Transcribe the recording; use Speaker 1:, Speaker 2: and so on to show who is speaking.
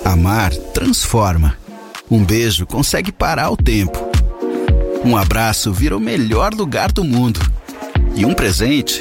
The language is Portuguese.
Speaker 1: Amar transforma. Um beijo consegue parar o tempo. Um abraço vira o melhor lugar do mundo. E um presente